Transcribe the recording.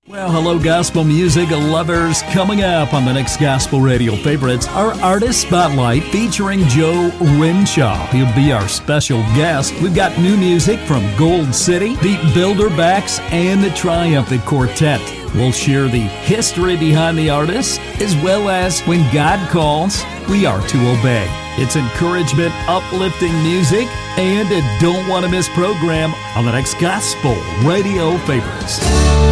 Well, hello, gospel music lovers. Coming up on the next Gospel Radio Favorites, our Artist Spotlight featuring Joe Renshaw. He'll be our special guest. We've got new music from Gold City, the Builderbacks, and the Triumphant Quartet. We'll share the history behind the artists, as well as when God calls, we are to obey. It's encouragement, uplifting music, and a don't want to miss program on the next Gospel Radio Favorites.